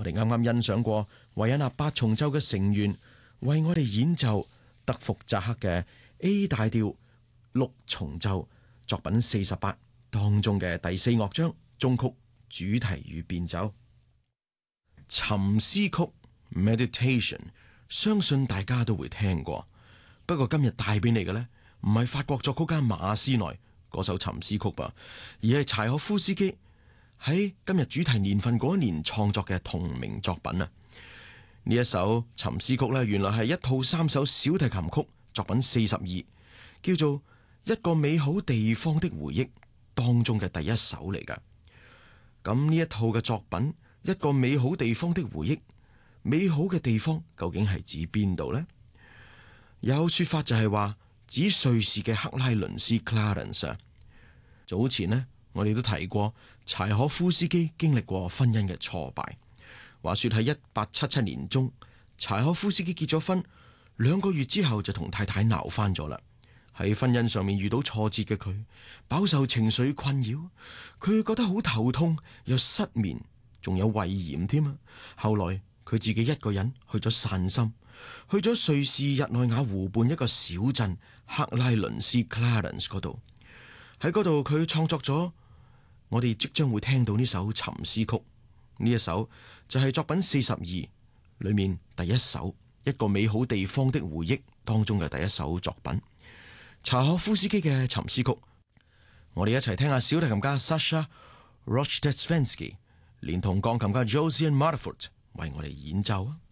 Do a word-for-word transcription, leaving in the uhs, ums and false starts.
我哋啱啱欣賞過維也納八重奏嘅成員為我哋演奏德福扎克嘅 A 大調六重奏作品四十八當中嘅第四樂章終曲主題與變奏。沉思曲 Meditation， 相信大家都會聽過，不過今日帶俾你嘅呢，唔係法國作曲家馬斯內嗰首沉思曲吧，而係柴可夫斯基喺今日主題年份嗰一年創作嘅同名作品啊！呢一首沉思曲呢，原來係一套三首小提琴曲作品四十二，叫做一個美好地方的回憶當中嘅第一首嚟㗎。咁呢一套嘅作品，一個美好地方的回憶，美好嘅地方究竟係指邊度呢？有說法就係話指瑞士嘅克拉倫斯 Clarence。早前呢，我哋都提過柴可夫斯基經歷過婚姻嘅挫敗。話說喺一八七七年中，柴可夫斯基結咗婚，兩個月之後就同太太鬧翻咗啦。喺婚姻上面遇到挫折嘅佢，飽受情緒困擾，佢覺得好頭痛，又失眠，仲有胃炎添啊！後來佢自己一個人去咗散心，去咗瑞士日內瓦湖畔一個小鎮克拉倫斯 Clarence 嗰度。喺嗰度佢創作咗我哋即將會聽到呢首沉思曲。呢一首就係作品四十二裏面第一首一個美好地方的回憶當中嘅第一首作品，柴可夫斯基嘅沉思曲。我哋一齊聽下小提琴家 Sasha Rojdestvenski 連同鋼琴家 Josiane Mardifort 為我哋演奏啊！